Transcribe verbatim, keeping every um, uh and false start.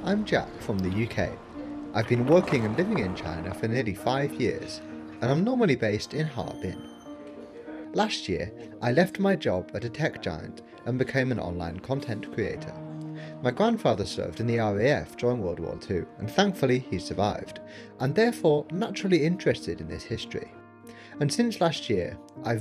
I'm Jack from the U K. I've been working and living in China for nearly five years, and I'm normally based in Harbin. Last year, I left my job at a tech giant and became an online content creator. My grandfather served in the R A F during World War Two, and thankfully he survived. I'm therefore naturally interested in this history. And since last year, I've